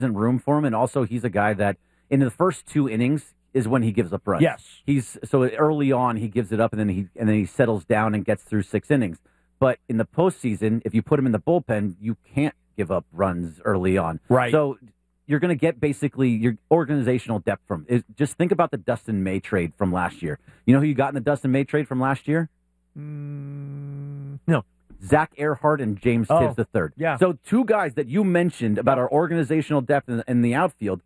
isn't room for him, and also he's a guy that in the first 2 innings is when he gives up runs. Yes. He's so early on he gives it up, and then he settles down and gets through 6 innings. But in the postseason, if you put him in the bullpen, you can't give up runs early on. Right. So you're going to get basically your organizational depth from. Just think about the Dustin May trade from last year. You know who you got in the Dustin May trade from last year? No. Zach Earhart and James Tibbs III. Yeah. So 2 guys that you mentioned about our organizational depth in the outfield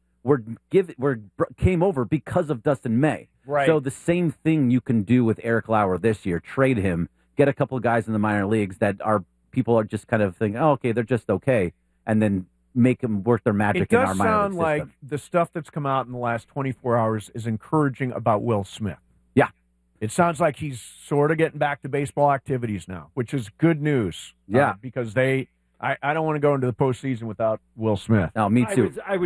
came over because of Dustin May. Right. So the same thing you can do with Eric Lauer this year. Trade him, get a couple of guys in the minor leagues that people are just kind of thinking, oh, okay, they're just okay, and then make them work their magic in our minor league system. It does sound like the stuff that's come out in the last 24 hours is encouraging about Will Smith. Yeah. It sounds like he's sort of getting back to baseball activities now, which is good news. Yeah. Because I don't want to go into the postseason without Will Smith. Oh, me too. I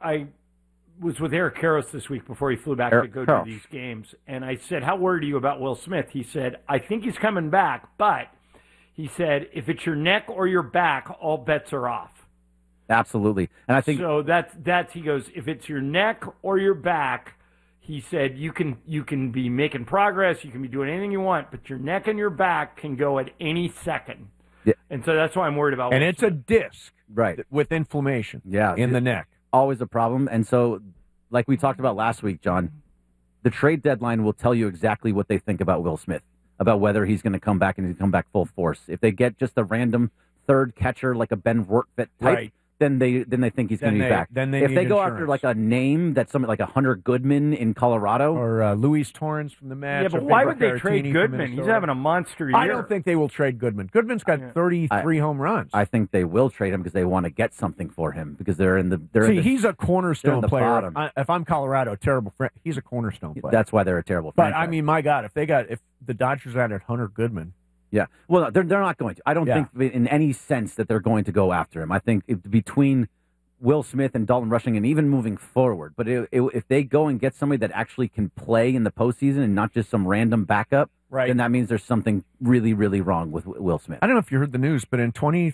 was with Eric Karros this week before he flew back to go do these games, and I said, how worried are you about Will Smith? He said, I think he's coming back, but he said, if it's your neck or your back, all bets are off. Absolutely. And I think so that's he goes, if it's your neck or your back, he said you can be making progress, you can be doing anything you want, but your neck and your back can go at any second. Yeah. And so that's why I'm worried about And Will it's Smith. a disc right with inflammation in the neck. Always a problem. And so, like we talked about last week, John, the trade deadline will tell you exactly what they think about Will Smith, about whether he's going to come back and he's come back full force. If they get just a random third catcher like a Ben Rortvedt type, Right. then they think he's going to be back. Then if need they go insurance. after like a name that's something like a Hunter Goodman in Colorado, or Luis Torrens from the Mets. Yeah, but or why Pedro would they trade Caratini from Goodman? He's Minnesota. having a monster year. I don't think they will trade Goodman. Goodman's got 33 home runs. I think they will trade him because they want to get something for him because they're in the. He's a they're in cornerstone the player. bottom. If I'm Colorado, terrible friend. He's a cornerstone player. That's why they're a terrible. But franchise. I mean, my God, if the Dodgers added Hunter Goodman. Yeah, well, they're not going to. I don't think in any sense that they're going to go after him. I think between Will Smith and Dalton Rushing, and even moving forward, but if they go and get somebody that actually can play in the postseason and not just some random backup, right, then that means there's something really, really wrong with Will Smith. I don't know if you heard the news, but in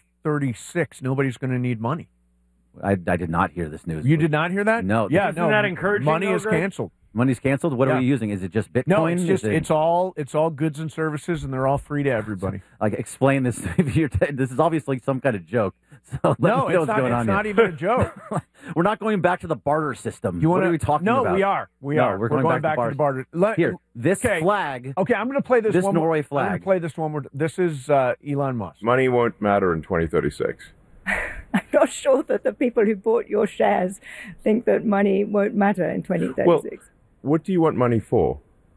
2036, nobody's going to need money. I did not hear this news. You did not hear that? No. Yeah, Isn't that encouraging? Money though, is Greg? canceled. Money's canceled. What are we using? Is it just Bitcoin? No, it's just Is it- it's all goods and services, and they're all free to everybody. Like, explain this. This is obviously some kind of joke. So let me know what's going on it's not here. even a joke. We're not going back to the barter system. What are we talking no, about? we are. We No, are. we're going back to the barter. Here, this flag. Okay, I'm going to play this. This one Norway more, I'm flag. going to play this one more. This is Elon Musk. Money won't matter in 2036. I'm not sure that the people who bought your shares think that money won't matter in 2036. Well, what do you want money for?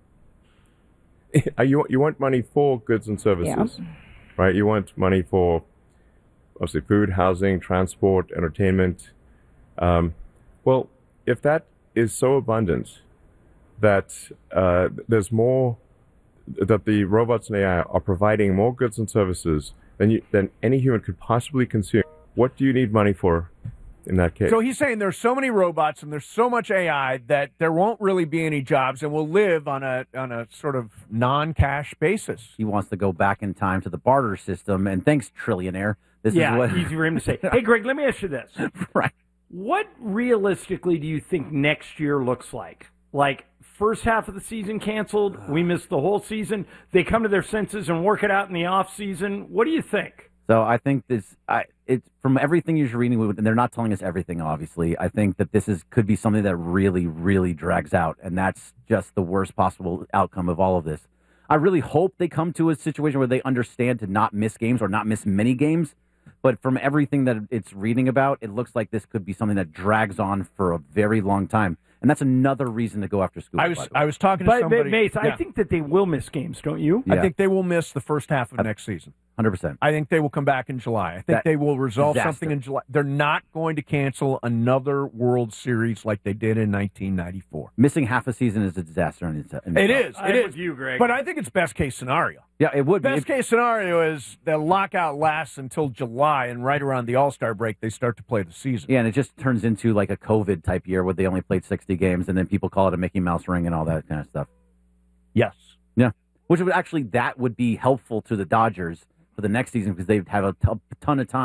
You want money for goods and services, right? You want money for, obviously, food, housing, transport, entertainment. Well, if that is so abundant that there's more, that the robots and AI are providing more goods and services than any human could possibly consume, what do you need money for in that case? So he's saying there's so many robots and there's so much AI that there won't really be any jobs, and we'll live on a sort of non-cash basis. He wants to go back in time to the barter system, and thanks, trillionaire. This yeah, is what easy for him to say. Hey, Greg, let me ask you this. Right. What realistically do you think next year looks like? Like, first half of the season canceled, we missed the whole season, they come to their senses and work it out in the off season. What do you think? So I think it's from everything you're reading, and they're not telling us everything, obviously. I think that this could be something that really, really drags out, and that's just the worst possible outcome of all of this. I really hope they come to a situation where they understand to not miss games or not miss many games. But from everything that it's reading about, it looks like this could be something that drags on for a very long time. And that's another reason to go after school. I was talking to somebody. Mace, I think that they will miss games, don't you? I think they will miss the first half of next season. 100%. I think they will come back in July. I think they will resolve something in July. They're not going to cancel another World Series like they did in 1994. Missing half a season is a disaster. It is. I'm with you, Greg. But I think it's best case scenario. Yeah, it would be. Best case scenario is the lockout lasts until July, and right around the All-Star break, they start to play the season. Yeah, and it just turns into like a COVID type year where they only played 60 games, and then people call it a Mickey Mouse ring and all that kind of stuff. Yes. Yeah, which would be helpful to the Dodgers for the next season because they'd have a ton of time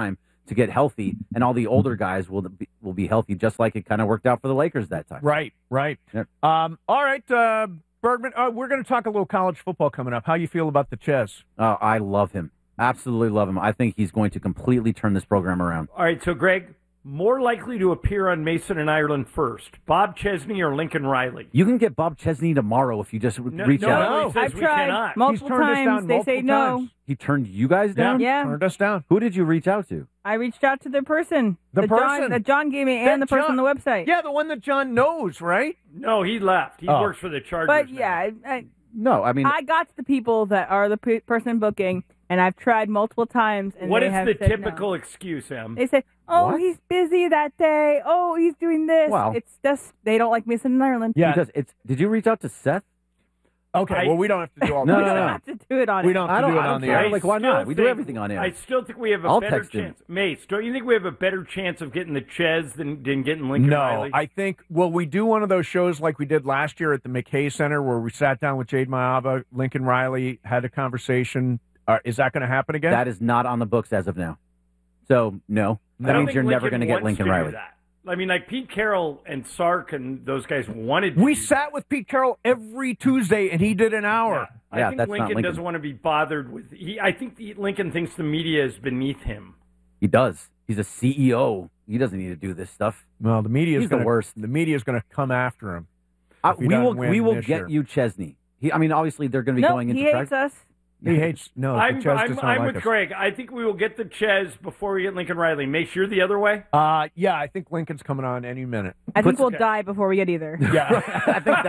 to get healthy, and all the older guys will be healthy, just like it kind of worked out for the Lakers that time. Right. Yep. All right, Bergman, we're going to talk a little college football coming up. How you feel about the Ches? I love him. Absolutely love him. I think he's going to completely turn this program around. All right, so Greg, more likely to appear on Mason and Ireland first, Bob Chesney or Lincoln Riley? You can get Bob Chesney tomorrow if you just reach out. No, I've tried multiple times. They say no. He turned you guys down? Yeah. Turned us down. Who did you reach out to? I reached out to the person. The person that John gave me and the person on the website. Yeah, the one that John knows, right? No, he left. He works for the Chargers. But now. yeah, No, I mean, I got to the people that are the person booking, and I've tried multiple times. And what they is have the said typical no. excuse, Em? They say, "Oh, What? he's busy that day. Oh, he's doing this." Wow. It's just they don't like Mason and Ireland. Yeah. because did you reach out to Seth? Okay, well, we don't have to do all No, that. We no, don't no. have to do it on We it. don't I have to don't, do it I on don't the care. air. Like, why still not? We do think- everything on air. I still think we have a I'll better text him. chance. Mace, don't you think we have a better chance of getting the Ches than getting Lincoln No, Riley? I think, well, we do one of those shows like we did last year at the McKay Center where we sat down with Jade Maaba, Lincoln Riley, had a conversation. Is that going to happen again? That is not on the books as of now. So, no. I That don't means think you're never Lincoln going to get wants Lincoln to do Riley. that. I mean, like Pete Carroll and Sark and those guys wanted to We do sat with Pete Carroll every Tuesday, and he did an hour. I Yeah, think that's not Lincoln Lincoln. doesn't want to be bothered with. I think Lincoln thinks the media is beneath him. He does. He's a CEO. He doesn't need to do this stuff. Well, the media is He's the worst. The media is going to come after him. If he We doesn't win will this get year. you Chesney. Obviously they're going to be No, going into he practice. hates us. He hates. No, the I'm Ches does not like with us. Greg. I think we will get the Ches before we get Lincoln Riley. Make sure the other way. Yeah, I think Lincoln's coming on any minute. I think we'll okay. die before we get either. Yeah. I think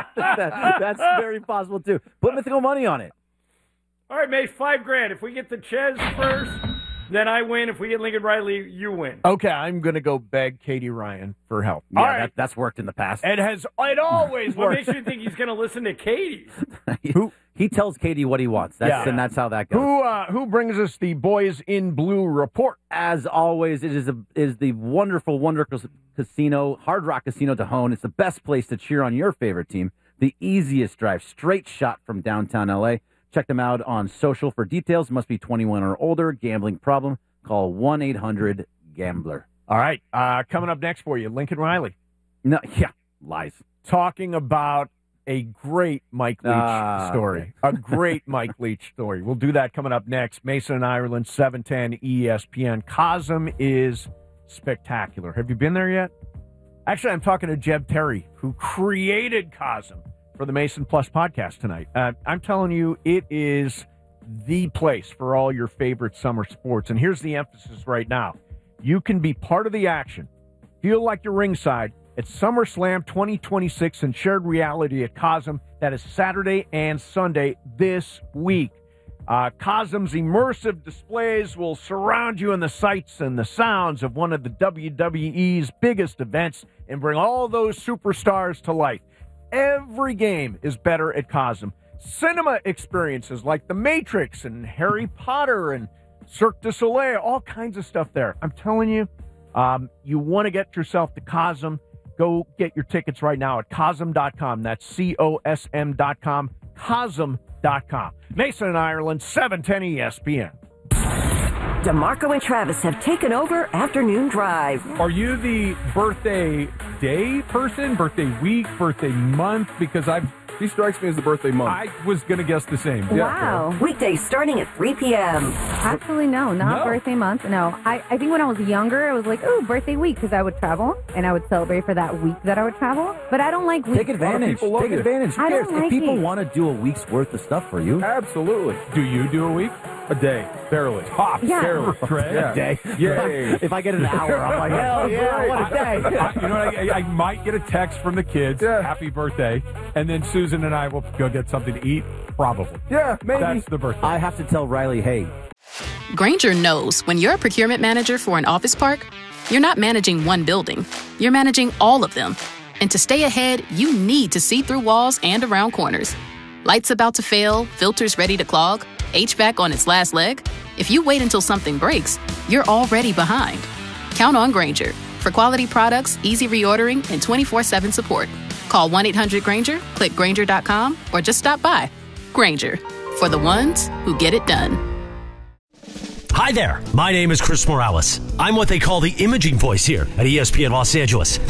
that's very possible too. Put mythical money on it. All right, Mace, $5,000. If we get the Ches first, then I win. If we get Lincoln Riley, you win. Okay, I'm going to go beg Katie Ryan for help. Yeah, All right. that's worked in the past. It always What works. makes you think he's going to listen to Katie? He tells Katie what he wants. And that's how that goes. Who brings us the Boys in Blue report? As always, it is the wonderful casino, Hard Rock Casino Tejon. It's the best place to cheer on your favorite team. The easiest drive, straight shot from downtown LA. Check them out on social for details. Must be 21 or older. Gambling problem? Call 1-800-GAMBLER. All right, coming up next for you, Lincoln Riley. No, yeah, lies. Talking about a great Mike Leach story. A great Mike Leach story. We'll do that coming up next. Mason and Ireland, 710 ESPN. Cosm is spectacular. Have you been there yet? Actually, I'm talking to Jeb Terry, who created Cosm for the Mason Plus podcast tonight. I'm telling you, it is the place for all your favorite summer sports. And here's the emphasis right now. You can be part of the action. Feel like you're ringside at SummerSlam 2026 in shared reality at Cosm. That is Saturday and Sunday this week. Cosm's immersive displays will surround you in the sights and the sounds of one of the WWE's biggest events and bring all those superstars to life. Every game is better at Cosm. Cinema experiences like The Matrix and Harry Potter and Cirque du Soleil, all kinds of stuff there. I'm telling you, you want to get yourself to Cosm. Go get your tickets right now at Cosm.com. That's COSM.com, Cosm.com. Mason and Ireland, 710 ESPN. DeMarco and Travis have taken over Afternoon Drive. Are you the birthday day person, birthday week, birthday month? Because he strikes me as the birthday month. I was going to guess the same. Wow. Weekdays starting at 3 p.m. Actually, no, not birthday month. No. I think when I was younger, I was like, oh, birthday week, because I would travel, and I would celebrate for that week that I would travel. But I don't like weeks. Take advantage. Take advantage. Who I cares? don't like If people it. want to do a week's worth of stuff for you. Absolutely. Do you do a week? A day. Barely. Tops. Yeah. Barely. A day. Yay. If I get an hour, I'm like, hell yeah, what a day. You know what? I might get a text from the kids. Yeah. Happy birthday. And then Susan and I will go get something to eat. Probably. Yeah, maybe. That's the birthday. I have to tell Riley, hey. Grainger knows when you're a procurement manager for an office park, you're not managing one building. You're managing all of them. And to stay ahead, you need to see through walls and around corners. Lights about to fail, filters ready to clog, HVAC on its last leg. If you wait until something breaks, you're already behind. Count on Grainger for quality products, easy reordering, and 24/7 support. Call 1-800-GRAINGER, click Grainger.com, or just stop by. Grainger, for the ones who get it done. Hi there. My name is Chris Morales. I'm what they call the imaging voice here at ESPN Los Angeles.